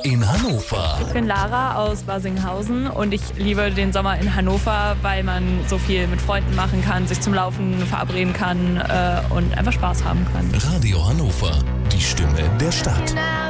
in Hannover. Ich bin Lara aus Barsinghausen und ich liebe den Sommer in Hannover, weil man so viel mit Freunden machen kann, sich zum Laufen verabreden kann und einfach Spaß haben kann. Radio Hannover, die Stimme der Stadt.